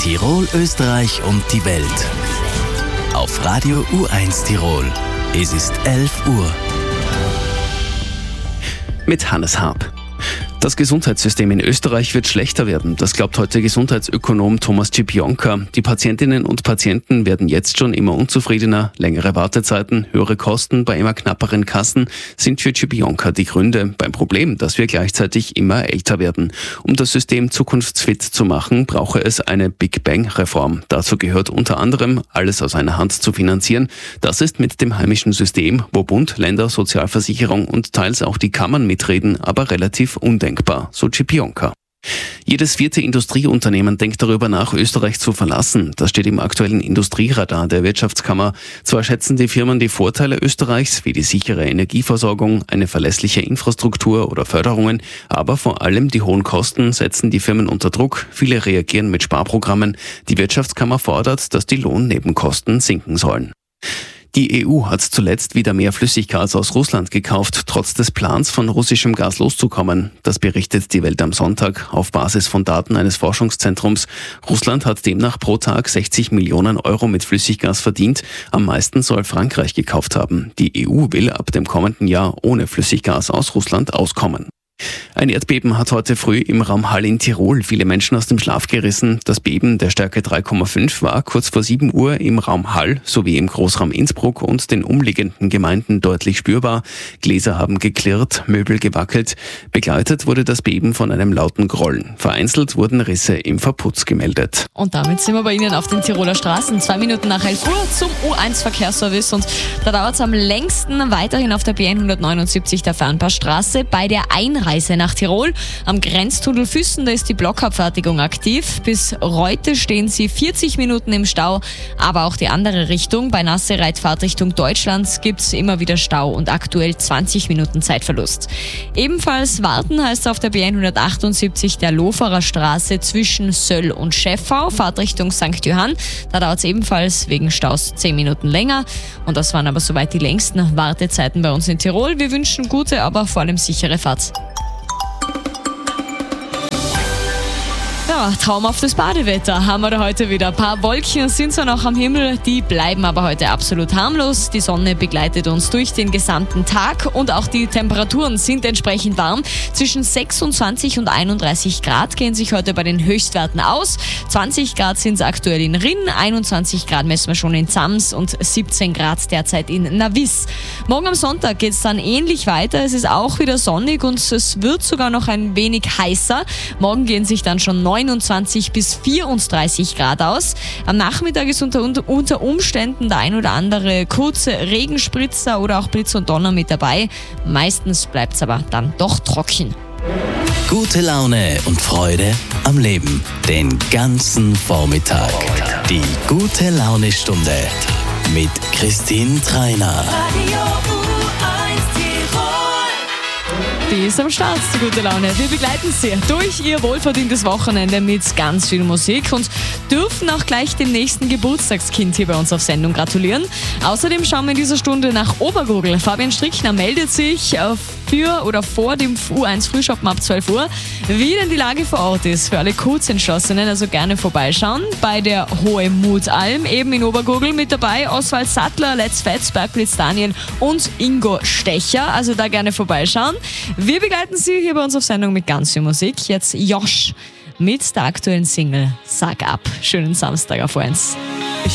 Tirol, Österreich und die Welt. Auf Radio U1 Tirol. Es ist 11 Uhr. Mit Hannes Harp. Das Gesundheitssystem in Österreich wird schlechter werden. Das glaubt heute Gesundheitsökonom Thomas Cipionka. Die Patientinnen und Patienten werden jetzt schon immer unzufriedener. Längere Wartezeiten, höhere Kosten bei immer knapperen Kassen sind für Cipionka die Gründe. Beim Problem, dass wir gleichzeitig immer älter werden. Um das System zukunftsfit zu machen, brauche es eine Big Bang-Reform. Dazu gehört unter anderem, alles aus einer Hand zu finanzieren. Das ist mit dem heimischen System, wo Bund, Länder, Sozialversicherung und teils auch die Kammern mitreden, aber relativ undenkbar, so Cipionka. Jedes 4. Industrieunternehmen denkt darüber nach, Österreich zu verlassen. Das steht im aktuellen Industrieradar der Wirtschaftskammer. Zwar schätzen die Firmen die Vorteile Österreichs, wie die sichere Energieversorgung, eine verlässliche Infrastruktur oder Förderungen, aber vor allem die hohen Kosten setzen die Firmen unter Druck. Viele reagieren mit Sparprogrammen. Die Wirtschaftskammer fordert, dass die Lohnnebenkosten sinken sollen. Die EU hat zuletzt wieder mehr Flüssiggas aus Russland gekauft, trotz des Plans, von russischem Gas loszukommen. Das berichtet die Welt am Sonntag auf Basis von Daten eines Forschungszentrums. Russland hat demnach pro Tag 60 Millionen Euro mit Flüssiggas verdient. Am meisten soll Frankreich gekauft haben. Die EU will ab dem kommenden Jahr ohne Flüssiggas aus Russland auskommen. Ein Erdbeben hat heute früh im Raum Hall in Tirol viele Menschen aus dem Schlaf gerissen. Das Beben der Stärke 3,5 war kurz vor 7 Uhr im Raum Hall sowie im Großraum Innsbruck und den umliegenden Gemeinden deutlich spürbar. Gläser haben geklirrt, Möbel gewackelt. Begleitet wurde das Beben von einem lauten Grollen. Vereinzelt wurden Risse im Verputz gemeldet. Und damit sind wir bei Ihnen auf den Tiroler Straßen. 2 Minuten nach 11 Uhr zum U1-Verkehrsservice. Und da dauert es am längsten weiterhin auf der BN 179 der Fernpassstraße bei der Einreise nach Tirol. Am Grenztunnel Füssen, da ist die Blockabfertigung aktiv. Bis Reute stehen Sie 40 Minuten im Stau, aber auch die andere Richtung. Bei Nassereit Richtung Deutschland gibt es immer wieder Stau und aktuell 20 Minuten Zeitverlust. Ebenfalls warten heißt auf der BN 178 der Loferer Straße zwischen Söll und Schäffau, Fahrtrichtung St. Johann. Da dauert es ebenfalls wegen Staus 10 Minuten länger. Und das waren aber soweit die längsten Wartezeiten bei uns in Tirol. Wir wünschen gute, aber vor allem sichere Fahrt. Ja, traumhaftes Badewetter haben wir da heute wieder. Ein paar Wolken sind zwar noch am Himmel, die bleiben aber heute absolut harmlos. Die Sonne begleitet uns durch den gesamten Tag und auch die Temperaturen sind entsprechend warm. Zwischen 26 und 31 Grad gehen sich heute bei den Höchstwerten aus. 20 Grad sind es aktuell in Rinn, 21 Grad messen wir schon in Zams und 17 Grad derzeit in Navis. Morgen am Sonntag geht es dann ähnlich weiter. Es ist auch wieder sonnig und es wird sogar noch ein wenig heißer. Morgen gehen sich dann schon 29 bis 34 Grad aus. Am Nachmittag ist unter Umständen der ein oder andere kurze Regenspritzer oder auch Blitz und Donner mit dabei. Meistens bleibt es aber dann doch trocken. Gute Laune und Freude am Leben. Den ganzen Vormittag. Die Gute-Laune-Stunde mit Christine Treiner. Die ist am Start, die gute Laune. Wir begleiten Sie durch Ihr wohlverdientes Wochenende mit ganz viel Musik und dürfen auch gleich dem nächsten Geburtstagskind hier bei uns auf Sendung gratulieren. Außerdem schauen wir in dieser Stunde nach Obergurgl. Fabian Strickner meldet sich für oder vor dem U1 Frühschoppen ab 12 Uhr, wie denn die Lage vor Ort ist. Für alle Kurzentschlossenen, also gerne vorbeischauen. Bei der Hohe Mutalm, eben in Obergurgl, mit dabei Oswald Sattler, Let's Fets, Bergblitz Daniel und Ingo Stecher. Also da gerne vorbeischauen. Wir begleiten Sie hier bei uns auf Sendung mit ganz viel Musik. Jetzt Josh mit der aktuellen Single Sag ab. Schönen Samstag auf uns.